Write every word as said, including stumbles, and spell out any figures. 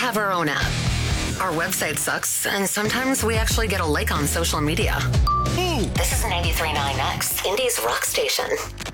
have our own app. Our website sucks, and sometimes we actually get a like on social media. This is ninety-three point nine X, Indy's rock station.